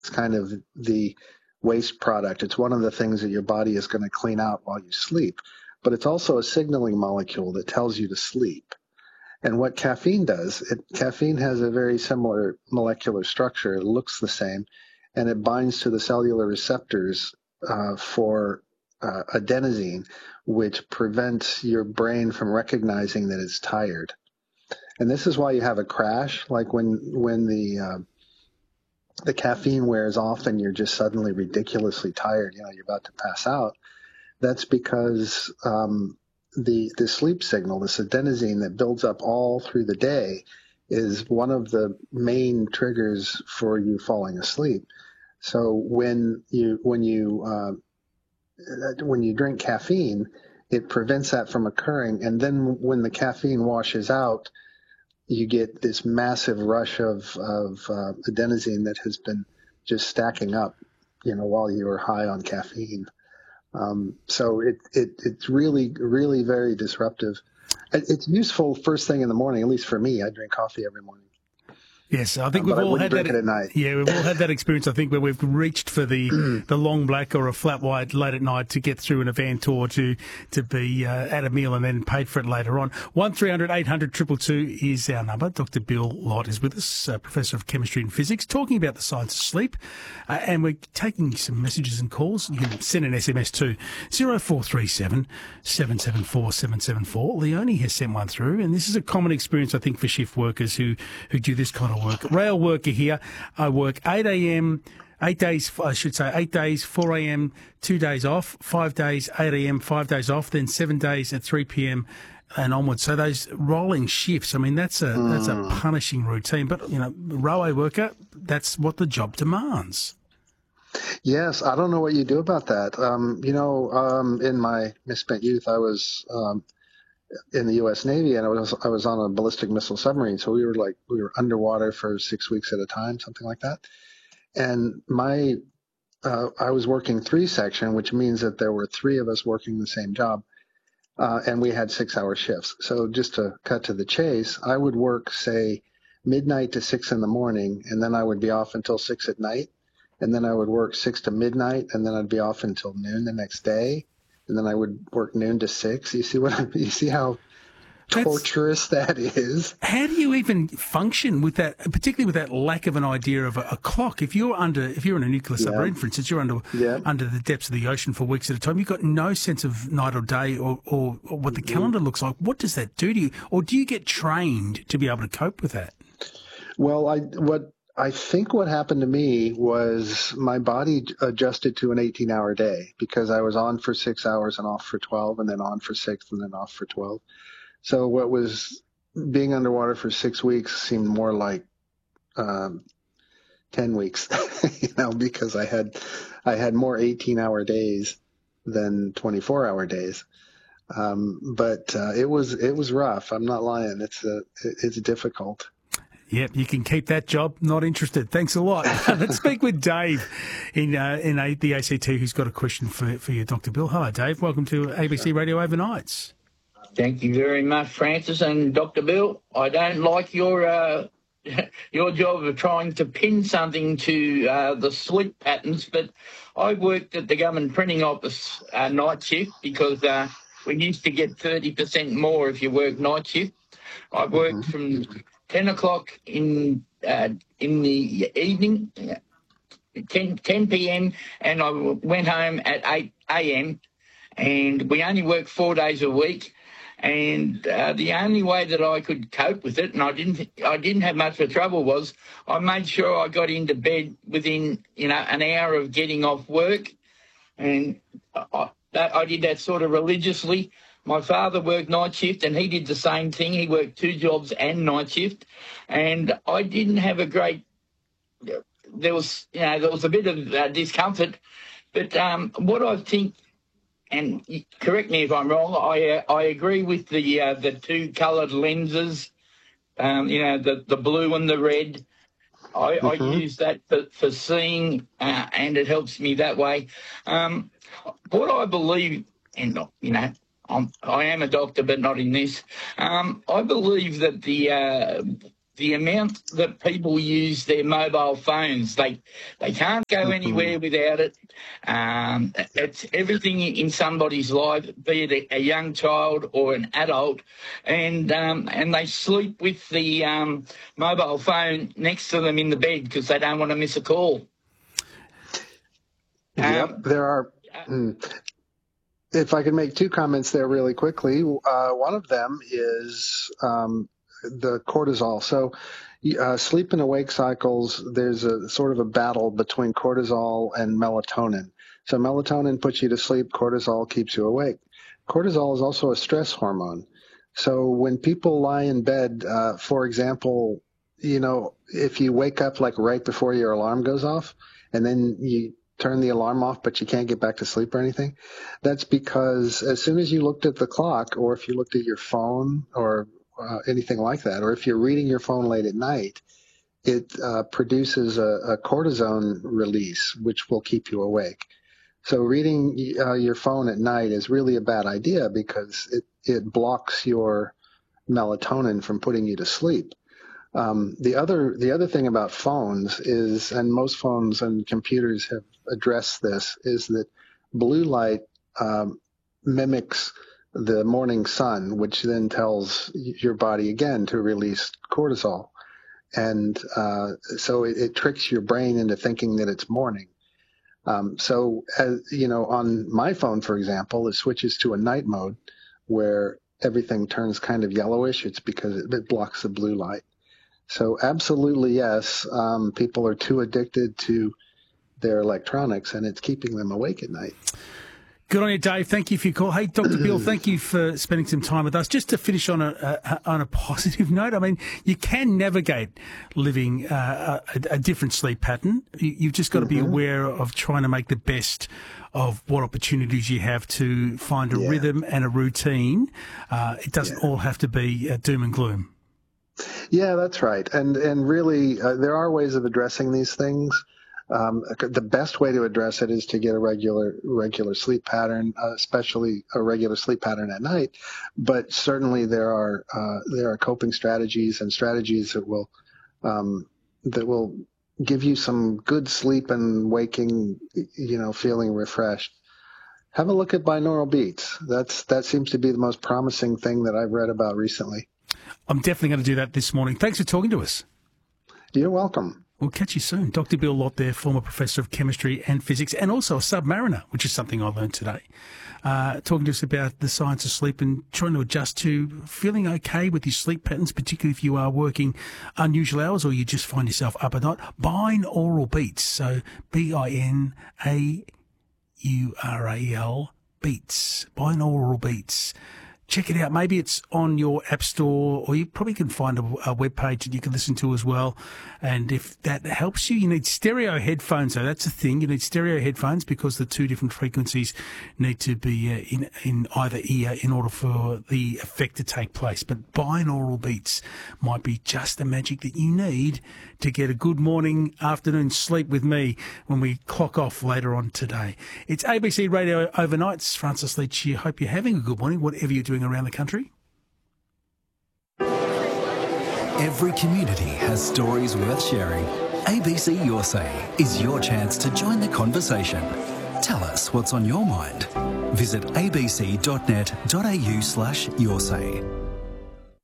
kind of the waste product. It's one of the things that your body is going to clean out while you sleep, but it's also a signaling molecule that tells you to sleep. And what caffeine does, caffeine has a very similar molecular structure. It looks the same, and it binds to the cellular receptors for adenosine, which prevents your brain from recognizing that it's tired. And this is why you have a crash, like when the caffeine wears off and you're just suddenly ridiculously tired, you're about to pass out. That's because the sleep signal, this adenosine that builds up all through the day, is one of the main triggers for you falling asleep. So when you drink caffeine, it prevents that from occurring. And then when the caffeine washes out, you get this massive rush of adenosine that has been just stacking up, while you were high on caffeine. So it's really, really very disruptive. It's useful first thing in the morning, at least for me. I drink coffee every morning. Yes, I think we've all had that. At night. Yeah, we've all had that experience. I think where we've reached for the long black or a flat white late at night to get through in a van tour to be at a meal and then paid for it later on. 1300 800 222 is our number. Dr. Bill Lott is with us, Professor of Chemistry and Physics, talking about the science of sleep. And we're taking some messages and calls. You can send an SMS to 0437 774 774. Leonie has sent one through, and this is a common experience, I think, for shift workers who do this kind of work. Rail worker here. I work 8 a.m., 8 days, 4 a.m., 2 days off, 5 days, 8 a.m., 5 days off, then 7 days at 3 p.m. and onwards. So those rolling shifts, I mean, that's a punishing routine. But, railway worker, that's what the job demands. Yes, I don't know what you do about that. In my misspent youth, I was in the U.S. Navy, and I was on a ballistic missile submarine. So we were underwater for 6 weeks at a time, something like that. And I was working 3 section, which means that there were 3 of us working the same job, and we had 6-hour shifts. So just to cut to the chase, I would work, say, midnight to 6 in the morning, and then I would be off until 6 at night, and then I would work 6 to midnight, and then I'd be off until noon the next day. And then I would work noon to 6. You see how torturous that is? How do you even function with that, particularly with that lack of an idea of a clock? If you're in a nuclear submarine, for instance, you're under the depths of the ocean for weeks at a time. You've got no sense of night or day or what the calendar looks like. What does that do to you? Or do you get trained to be able to cope with that? Well, I think what happened to me was my body adjusted to an 18-hour day because I was on for 6 hours and off for 12, and then on for 6 and then off for 12. So what was being underwater for 6 weeks seemed more like 10 weeks, because I had more 18-hour days than 24-hour days. But it was rough. I'm not lying. It's difficult. Yep, you can keep that job. Not interested. Thanks a lot. Let's speak with Dave in the ACT, who's got a question for you, Dr. Bill. Hello, Dave. Welcome to ABC Radio Overnights. Thank you very much, Francis and Dr. Bill. I don't like your job of trying to pin something to the sleep patterns, but I worked at the government printing office night shift because we used to get 30% more if you work night shift. I worked from 10 o'clock in the evening, 10 p.m., and I went home at 8 a.m., and we only worked 4 days a week. And the only way that I could cope with it, and I didn't have much of trouble, was I made sure I got into bed within an hour of getting off work, and I did that sort of religiously. My father worked night shift, and he did the same thing. He worked 2 jobs and night shift, and I didn't have a great. There was a bit of discomfort, but what I think, and correct me if I'm wrong, I agree with the 2 coloured lenses, the blue and the red. I use that for seeing, and it helps me that way. What I believe, and I am a doctor, but not in this. I believe that the amount that people use their mobile phones. They can't go anywhere without it. It's everything in somebody's life, be it a young child or an adult, and they sleep with the mobile phone next to them in the bed because they don't want to miss a call. There are. If I can make two comments there really quickly, one of them is the cortisol. So sleep and awake cycles, there's a sort of a battle between cortisol and melatonin. So melatonin puts you to sleep, cortisol keeps you awake. Cortisol is also a stress hormone. So when people lie in bed, for example, if you wake up like right before your alarm goes off and then you turn the alarm off, but you can't get back to sleep or anything, that's because as soon as you looked at the clock, or if you looked at your phone or anything like that, or if you're reading your phone late at night, it produces a cortisone release, which will keep you awake. So reading your phone at night is really a bad idea because it blocks your melatonin from putting you to sleep. The other thing about phones is, and most phones and computers have addressed this, is that blue light mimics the morning sun, which then tells your body again to release cortisol. And so it tricks your brain into thinking that it's morning. So, on my phone, for example, it switches to a night mode where everything turns kind of yellowish. It's because it blocks the blue light. So absolutely, yes, people are too addicted to their electronics, and it's keeping them awake at night. Good on you, Dave. Thank you for your call. Hey, Dr. Bill, thank you for spending some time with us. Just to finish on a positive note, I mean, you can navigate living a different sleep pattern. You've just got to be aware of trying to make the best of what opportunities you have to find a rhythm and a routine. It doesn't all have to be doom and gloom. Yeah, that's right. And really, there are ways of addressing these things. The best way to address it is to get a regular sleep pattern, especially a regular sleep pattern at night. But certainly there are coping strategies and strategies that will give you some good sleep and waking, feeling refreshed. Have a look at binaural beats. That seems to be the most promising thing that I've read about recently. I'm definitely going to do that this morning. Thanks for talking to us. You're welcome. We'll catch you soon. Dr. Bill Lott there, former professor of chemistry and physics, and also a submariner, which is something I learned today. Talking to us about the science of sleep and trying to adjust to feeling okay with your sleep patterns, particularly if you are working unusual hours or you just find yourself up at night. Binaural beats. So Binaural beats. Binaural beats. Check it out. Maybe it's on your app store, or you probably can find a web page that you can listen to as well. And if that helps you, you need stereo headphones. So that's the thing. You need stereo headphones because the two different frequencies need to be in either ear in order for the effect to take place. But binaural beats might be just the magic that you need to get a good morning, afternoon sleep with me when we clock off later on today. It's ABC Radio Overnights. Francis Leach here. Hope you're having a good morning, whatever you're doing around the country. Every community has stories worth sharing. ABC Your Say is your chance to join the conversation. Tell us what's on your mind. Visit abc.net.au/yoursay.